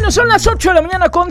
Bueno, son las 8 de la mañana con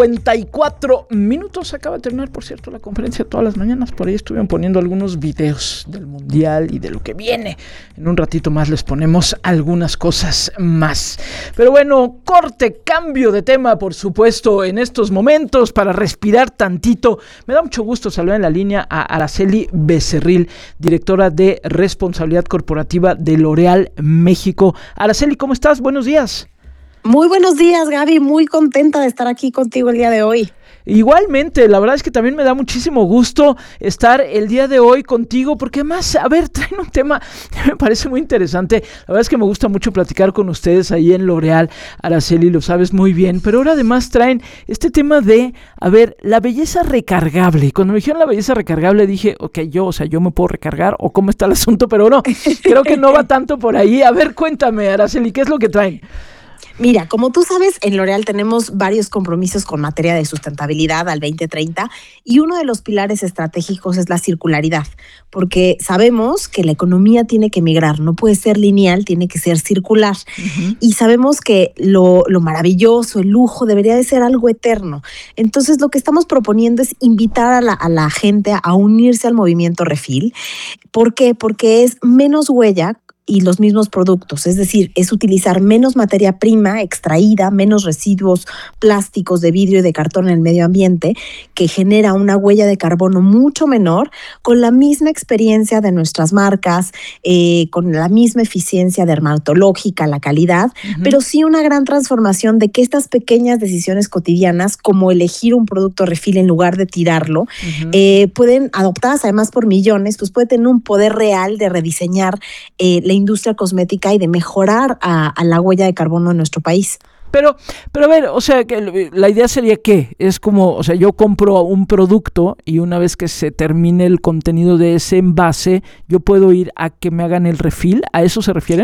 54 minutos. Acaba de terminar, por cierto, la conferencia todas las mañanas. Por ahí estuvieron poniendo algunos videos del Mundial y de lo que viene. En un ratito más les ponemos algunas cosas más. Pero bueno, corte, cambio de tema, por supuesto, en estos momentos para respirar tantito. Me da mucho gusto saludar en la línea a Araceli Becerril, directora de Responsabilidad Corporativa de L'Oréal México. Araceli, ¿cómo estás? Buenos días. Muy buenos días, Gaby. Muy contenta de estar aquí contigo el día de hoy. Igualmente, la verdad es que también me da muchísimo gusto estar el día de hoy contigo, porque además, a ver, traen un tema que me parece muy interesante. La verdad es que me gusta mucho platicar con ustedes ahí en L'Oréal, Araceli, lo sabes muy bien, pero ahora además traen este tema de, a ver, la belleza recargable. Y cuando me dijeron la belleza recargable dije, ok, yo me puedo recargar, o cómo está el asunto, pero no, creo que no va tanto por ahí. A ver, cuéntame, Araceli, ¿qué es lo que traen? Mira, como tú sabes, en L'Oréal tenemos varios compromisos con materia de sustentabilidad al 2030 y uno de los pilares estratégicos es la circularidad, porque sabemos que la economía tiene que migrar, no puede ser lineal, tiene que ser circular. Y sabemos que lo maravilloso, el lujo, debería de ser algo eterno. Entonces, lo que estamos proponiendo es invitar a la gente a unirse al movimiento Refill. ¿Por qué? Porque es menos huella y los mismos productos, es decir, es utilizar menos materia prima extraída, menos residuos plásticos de vidrio y de cartón en el medio ambiente, que genera una huella de carbono mucho menor, con la misma experiencia de nuestras marcas, con la misma eficiencia dermatológica, la calidad, pero sí una gran transformación de que estas pequeñas decisiones cotidianas, como elegir un producto Refill en lugar de tirarlo, pueden, adoptadas además por millones, pues puede tener un poder real de rediseñar la industria cosmética y de mejorar a la huella de carbono en nuestro país. Pero a ver, o sea, que la idea sería que es como, o sea, yo compro un producto y una vez que se termine el contenido de ese envase, yo puedo ir a que me hagan el refill. ¿A eso se refieren?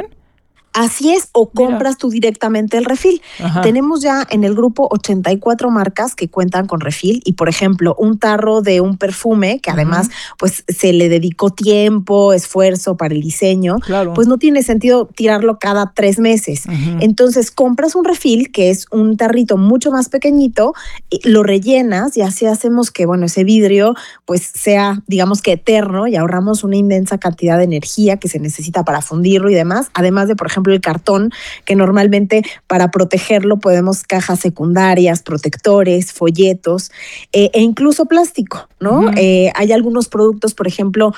Así es, o compras tú directamente el Refill. Ajá. Tenemos ya en el grupo 84 marcas que cuentan con Refill y, por ejemplo, un tarro de un perfume que además pues se le dedicó tiempo, esfuerzo para el diseño, pues no tiene sentido tirarlo cada 3 meses. Entonces compras un Refill que es un tarrito mucho más pequeñito, lo rellenas y así hacemos que, bueno, ese vidrio pues sea, digamos que eterno y ahorramos una inmensa cantidad de energía que se necesita para fundirlo y demás, además de, por ejemplo, el cartón, que normalmente para protegerlo podemos cajas secundarias, protectores, folletos e incluso plástico, ¿no? Hay algunos productos, por ejemplo,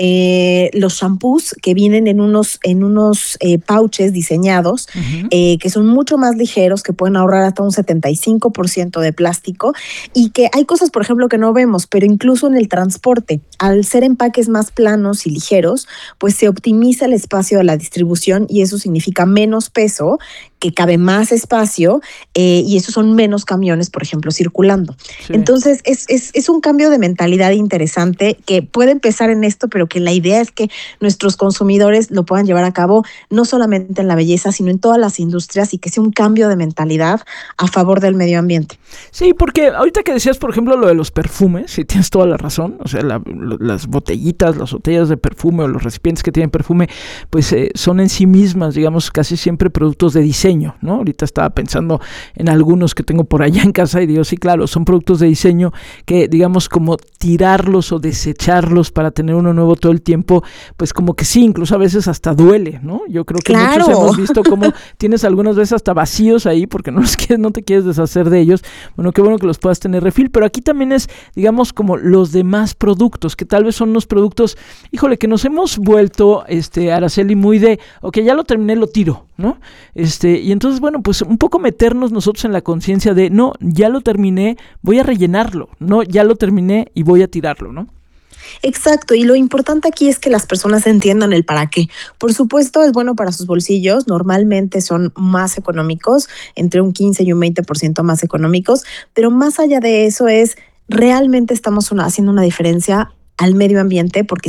los shampoos que vienen en unos pouches diseñados que son mucho más ligeros, que pueden ahorrar hasta un 75% de plástico y que hay cosas, por ejemplo, que no vemos, pero incluso en el transporte, al ser empaques más planos y ligeros, pues se optimiza el espacio de la distribución y eso significa menos peso, que cabe más espacio y esos son menos camiones, por ejemplo, circulando. Sí. Entonces, es un cambio de mentalidad interesante que puede empezar en esto, pero que la idea es que nuestros consumidores lo puedan llevar a cabo no solamente en la belleza, sino en todas las industrias y que sea un cambio de mentalidad a favor del medio ambiente. Sí, porque ahorita que decías, por ejemplo, lo de los perfumes, sí tienes toda la razón, o sea, las botellitas, las botellas de perfume o los recipientes que tienen perfume, pues son en sí mismas, digamos, casi siempre productos de diseño, ¿no? Ahorita estaba pensando en algunos que tengo por allá en casa y digo, sí, claro, son productos de diseño que, digamos, como tirarlos o desecharlos para tener uno nuevo todo el tiempo, pues como que sí, incluso a veces hasta duele, ¿no? Yo creo que muchos hemos visto cómo tienes algunas veces hasta vacíos ahí porque no te quieres deshacer de ellos. Bueno, qué bueno que los puedas tener Refill, pero aquí también es, digamos, como los demás productos, que tal vez son unos productos, híjole, que nos hemos vuelto, Araceli, muy de, ok, ya lo terminé, lo tiro, ¿no? Y entonces, bueno, pues un poco meternos nosotros en la conciencia de, no, ya lo terminé, voy a rellenarlo, no, ya lo terminé y voy a tirarlo, ¿no? Exacto, y lo importante aquí es que las personas entiendan el para qué. Por supuesto, es bueno para sus bolsillos, normalmente son más económicos, entre un 15 y un 20% más económicos, pero más allá de eso realmente estamos haciendo una diferencia al medio ambiente porque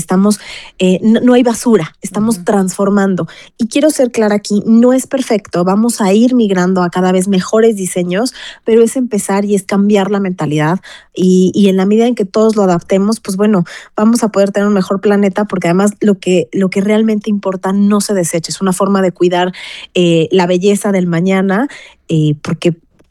no hay basura, estamos transformando. Y quiero ser clara aquí, no es perfecto, vamos a ir migrando a cada vez mejores diseños, pero es empezar y es cambiar la mentalidad y en la medida en que todos lo adaptemos, pues bueno, vamos a poder tener un mejor planeta porque además lo que realmente importa no se desecha, es una forma de cuidar la belleza del mañana porque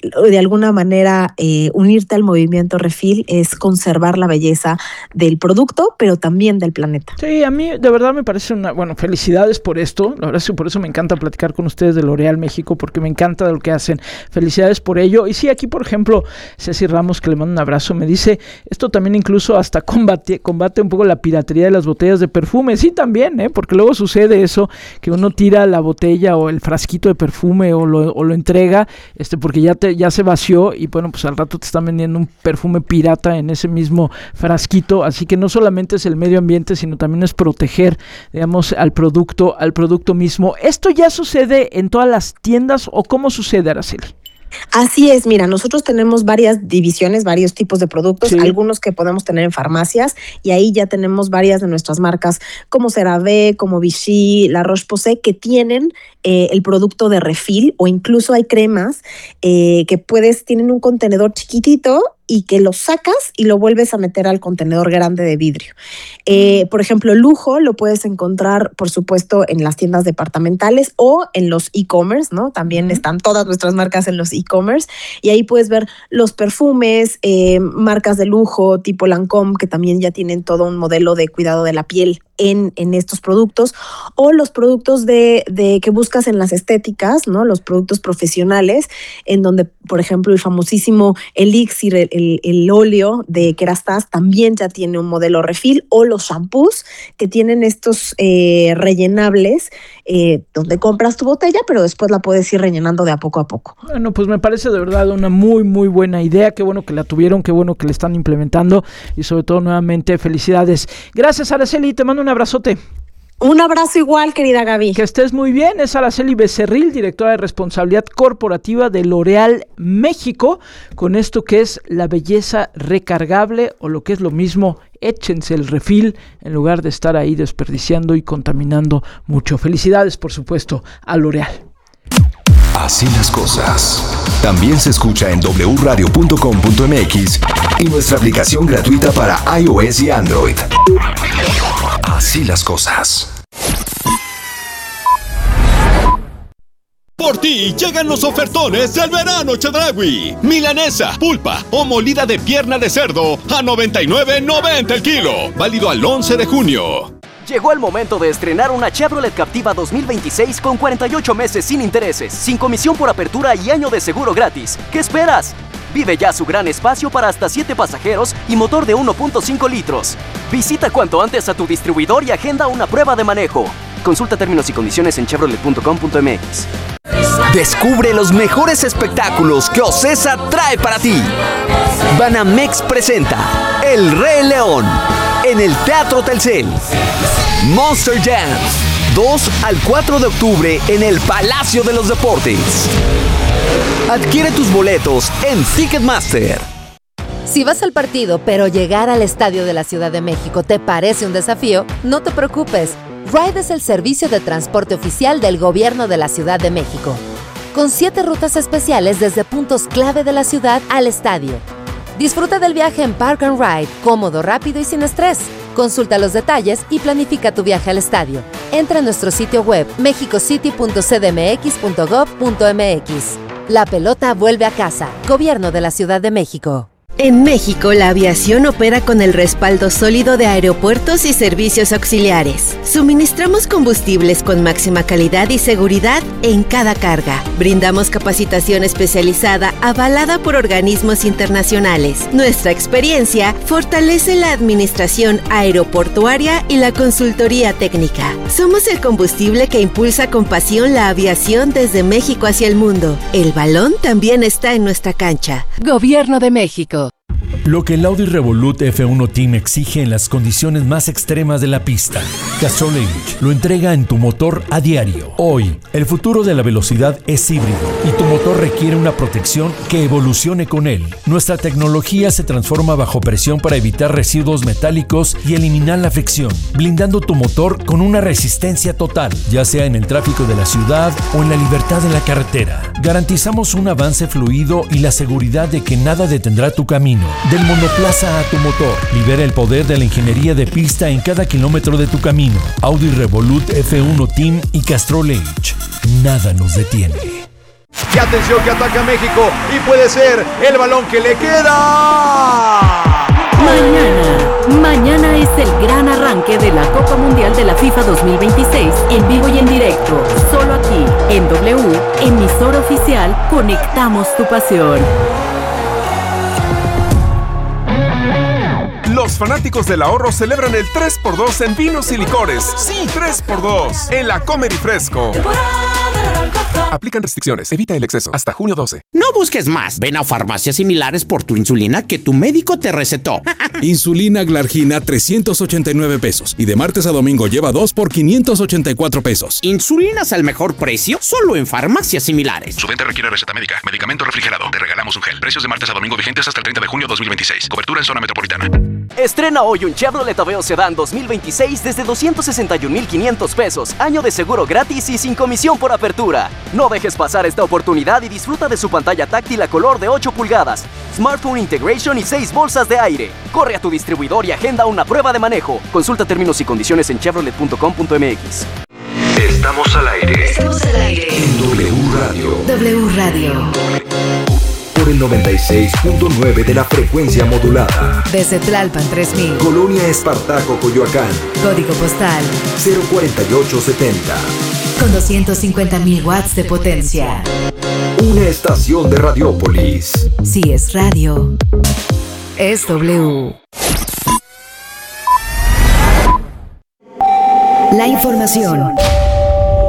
de alguna manera unirte al movimiento Refill es conservar la belleza del producto, pero también del planeta. Sí, a mí de verdad me parece felicidades por esto. La verdad es que por eso me encanta platicar con ustedes de L'Oréal México, porque me encanta lo que hacen. Felicidades por ello. Y sí, aquí por ejemplo, Ceci Ramos, que le mando un abrazo, me dice, esto también incluso hasta combate un poco la piratería de las botellas de perfume. Sí, también, porque luego sucede eso, que uno tira la botella o el frasquito de perfume o lo entrega, porque ya se vació y bueno, pues al rato te están vendiendo un perfume pirata en ese mismo frasquito. Así que no solamente es el medio ambiente, sino también es proteger, digamos, al producto mismo. ¿Esto ya sucede en todas las tiendas o cómo sucede, Araceli? Así es, mira, nosotros tenemos varias divisiones, varios tipos de productos, sí. Algunos que podemos tener en farmacias, y ahí ya tenemos varias de nuestras marcas como CeraVe, como Vichy, La Roche-Posay, que tienen el producto de Refill, o incluso hay cremas que tienen un contenedor chiquitito y que lo sacas y lo vuelves a meter al contenedor grande de vidrio. Por ejemplo, Lujo lo puedes encontrar, por supuesto, en las tiendas departamentales o en los e-commerce, ¿no? También están todas nuestras marcas en los e-commerce, y ahí puedes ver los perfumes, marcas de lujo tipo Lancôme, que también ya tienen todo un modelo de cuidado de la piel en estos productos, o los productos de que buscas en las estéticas, ¿no? Los productos profesionales, en donde, por ejemplo, el famosísimo Elixir, el óleo de Kerastase también ya tiene un modelo Refill, o los shampoos que tienen estos rellenables, donde compras tu botella, pero después la puedes ir rellenando de a poco. Bueno, pues me parece de verdad una muy, muy buena idea. Qué bueno que la tuvieron, qué bueno que la están implementando, y sobre todo, nuevamente, felicidades. Gracias, Araceli, te mando un abrazote. Un abrazo igual, querida Gaby. Que estés muy bien. Es Araceli Becerril, directora de Responsabilidad Corporativa de L'Oréal México, con esto que es la belleza recargable, o lo que es lo mismo, échense el Refill en lugar de estar ahí desperdiciando y contaminando mucho. Felicidades, por supuesto, a L'Oréal. Así las cosas. También se escucha en wradio.com.mx y nuestra aplicación gratuita para iOS y Android. Así las cosas. Por ti llegan los ofertones del verano Chedraui. Milanesa, pulpa o molida de pierna de cerdo a $99.90 el kilo. Válido al 11 de junio. Llegó el momento de estrenar una Chevrolet Captiva 2026 con 48 meses sin intereses, sin comisión por apertura y año de seguro gratis. ¿Qué esperas? Vive ya su gran espacio para hasta 7 pasajeros y motor de 1.5 litros. Visita cuanto antes a tu distribuidor y agenda una prueba de manejo. Consulta términos y condiciones en chevrolet.com.mx. Descubre los mejores espectáculos que Ocesa trae para ti. Banamex presenta El Rey León en el Teatro Telcel. Monster Jam, 2 al 4 de octubre en el Palacio de los Deportes. Adquiere tus boletos en Ticketmaster. Si vas al partido, pero llegar al Estadio de la Ciudad de México te parece un desafío, no te preocupes. Ride es el servicio de transporte oficial del Gobierno de la Ciudad de México, con 7 rutas especiales desde puntos clave de la ciudad al estadio. Disfruta del viaje en Park and Ride, cómodo, rápido y sin estrés. Consulta los detalles y planifica tu viaje al estadio. Entra en nuestro sitio web mexicocity.cdmx.gov.mx. La pelota vuelve a casa. Gobierno de la Ciudad de México. En México, la aviación opera con el respaldo sólido de aeropuertos y servicios auxiliares. Suministramos combustibles con máxima calidad y seguridad en cada carga. Brindamos capacitación especializada avalada por organismos internacionales. Nuestra experiencia fortalece la administración aeroportuaria y la consultoría técnica. Somos el combustible que impulsa con pasión la aviación desde México hacia el mundo. El balón también está en nuestra cancha. Gobierno de México. Lo que el Audi Revolut F1 Team exige en las condiciones más extremas de la pista. Castrol Edge lo entrega en tu motor a diario. Hoy, el futuro de la velocidad es híbrido y tu motor requiere una protección que evolucione con él. Nuestra tecnología se transforma bajo presión para evitar residuos metálicos y eliminar la fricción, blindando tu motor con una resistencia total, ya sea en el tráfico de la ciudad o en la libertad de la carretera. Garantizamos un avance fluido y la seguridad de que nada detendrá tu camino. Del monoplaza a tu motor. Libera el poder de la ingeniería de pista en cada kilómetro de tu camino. Audi Revolut F1 Team y Castrol Edge. Nada nos detiene. Y atención que ataca México y puede ser el balón que le queda. Mañana es el gran arranque de la Copa Mundial de la FIFA 2026 en vivo y en directo. Solo aquí, en W, emisora oficial, conectamos tu pasión. Los fanáticos del ahorro celebran el 3x2 en vinos y licores. Sí, 3x2 en la Comer y Fresco. Aplican restricciones. Evita el exceso. Hasta junio 12. No busques más. Ven a farmacias similares por tu insulina que tu médico te recetó. Insulina Glargina, 389 pesos. Y de martes a domingo lleva 2 por 584 pesos. Insulinas al mejor precio, solo en farmacias similares. Su venta requiere receta médica. Medicamento refrigerado. Te regalamos un gel. Precios de martes a domingo vigentes hasta el 30 de junio 2026. Cobertura en zona metropolitana. Estrena hoy un Chevrolet Aveo Sedán 2026 desde 261,500 pesos. Año de seguro gratis y sin comisión por apertura. No dejes pasar esta oportunidad y disfruta de su pantalla táctil a color de 8 pulgadas, Smartphone Integration y 6 bolsas de aire. Corre a tu distribuidor y agenda una prueba de manejo. Consulta términos y condiciones en chevrolet.com.mx. Estamos al aire. En W Radio. W Radio. Por el 96.9 de la frecuencia modulada. Desde Tlalpan 3000. Colonia Espartaco, Coyoacán. Código postal 04870. Con 250,000 watts de potencia. Una estación de Radiópolis. Si es radio, es W. La información